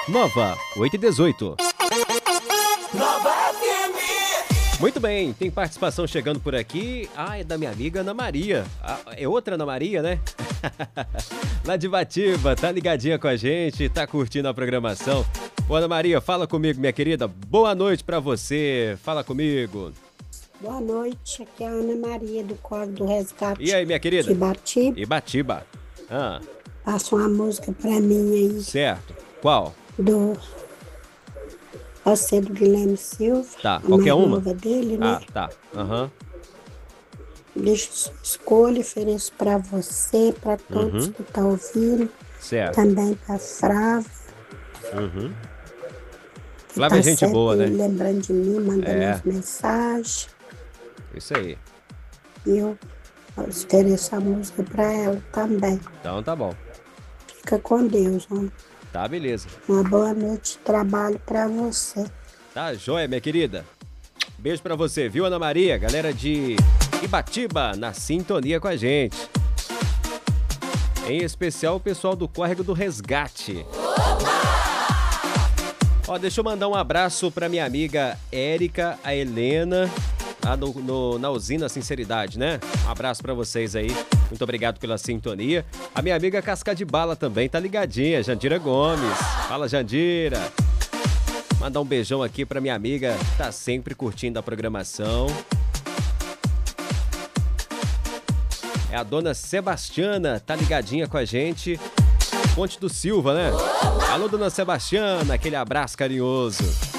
Nova 8:18. Nova FM. Muito bem, tem participação chegando por aqui. É da minha amiga Ana Maria. É outra Ana Maria, né? Lá de Batiba, tá ligadinha com a gente, tá curtindo a programação. Ô, Ana Maria, fala comigo, minha querida. Boa noite pra você. Fala comigo. Boa noite, aqui é a Ana Maria do Código do Resgate. E aí, minha querida? De Batiba. Ibatiba. Passa uma música pra mim aí. Certo. Qual? Do do Guilherme Silva. Tá, qualquer uma? Nova dele, né? Tá. Deixa sua escolha, ofereço pra você, pra todos que tá ouvindo. Certo. Também pra Flávia. Flávia é gente boa, né? Lembrando de mim, mandando as mensagens. Isso aí. E eu ofereço a música pra ela também. Então tá bom. Fica com Deus, homem. Tá, beleza. Uma boa noite de trabalho pra você. Tá joia, minha querida. Beijo pra você, viu, Ana Maria? Galera de Ibatiba na sintonia com a gente. Em especial o pessoal do Córrego do Resgate. Deixa eu mandar um abraço pra minha amiga Érica, a Helena, lá na usina Sinceridade, né? Um abraço pra vocês aí. Muito obrigado pela sintonia. A minha amiga Casca de Bala também tá ligadinha, Jandira Gomes. Fala, Jandira. Mandar um beijão aqui pra minha amiga, tá sempre curtindo a programação. É a dona Sebastiana, tá ligadinha com a gente. Ponte do Silva, né? Alô, dona Sebastiana, aquele abraço carinhoso.